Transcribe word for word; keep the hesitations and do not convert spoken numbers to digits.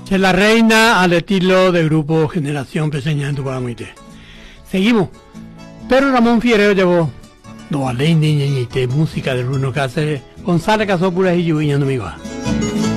Es la reina al estilo del grupo Generación Peseña en Tupalamuite. Seguimos. Pero Ramón Fierro llevó no além de ñeñite, música de Bruno Cáceres, González Casópulas y Yuviña Domingo.